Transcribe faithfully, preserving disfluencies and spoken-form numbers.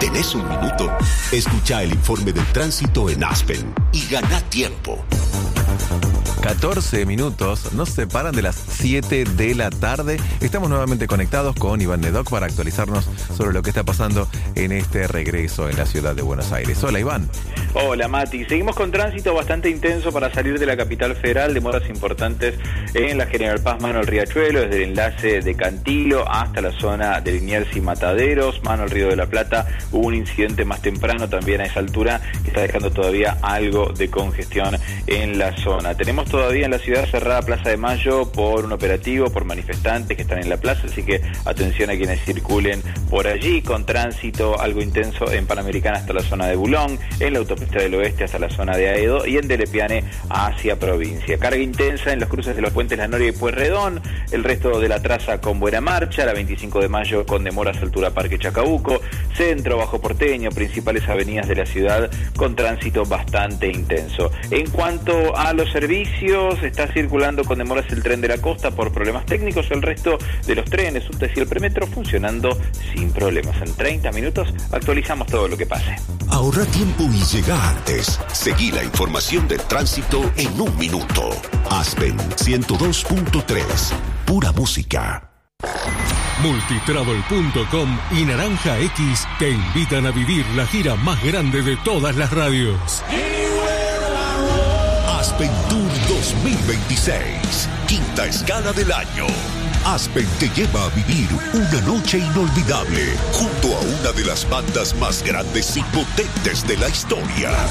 ¿Tenés un minuto? Escucha el informe del tránsito en Aspen y gana tiempo. catorce minutos nos separan de las siete de la tarde. Estamos nuevamente conectados con Iván Nedoc para actualizarnos sobre lo que está pasando en este regreso en la ciudad de Buenos Aires. Hola, Iván. Hola, Mati. Seguimos con tránsito bastante intenso para salir de la capital federal. Demoras importantes en la General Paz, mano al Riachuelo, desde el enlace de Cantilo hasta la zona de Liniers y Mataderos, mano al Río de la Plata. Hubo un incidente más temprano también a esa altura que está dejando todavía algo de congestión en la zona. Tenemos todavía en la ciudad cerrada Plaza de Mayo por un operativo, por manifestantes que están en la plaza, así que atención a quienes circulen por allí, con tránsito algo intenso en Panamericana hasta la zona de Bulón, en la autopista del Oeste hasta la zona de Aedo y en Delepiane hacia provincia. Carga intensa en los cruces de los puentes La Noria y Pueyrredón, el resto de la traza con buena marcha, la veinticinco de mayo con demoras altura Parque Chacabuco, Centro, Bajo Porteño, principales avenidas de la ciudad con tránsito bastante intenso. En cuanto a los servicios, está circulando con demoras el tren de la costa por problemas técnicos, el resto de los trenes, subtes y el premetro funcionando sin problemas. En treinta minutos actualizamos todo lo que pase. Ahorra tiempo y llega antes. Seguí la información del tránsito en un minuto. Aspen ciento dos punto tres. Pura música. Multitravel punto com y Naranja X te invitan a vivir la gira más grande de todas las radios. Aspen Tour dos mil veintiséis, quinta escala del año. Aspen te lleva a vivir una noche inolvidable junto a una de las bandas más grandes y potentes de la historia.